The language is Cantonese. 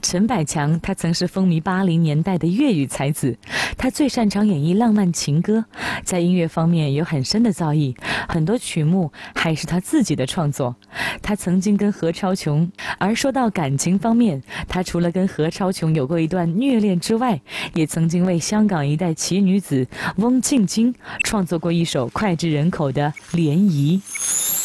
陈百强，他曾是风靡80年代的粤语才子，他最擅长演绎浪漫情歌，在音乐方面有很深的造诣，很多曲目还是他自己的创作。他曾经跟何超琼，而说到感情方面，他除了跟何超琼有过一段虐恋之外，也曾经为香港一代奇女子翁静晶创作过一首脍炙人口的《涟漪》。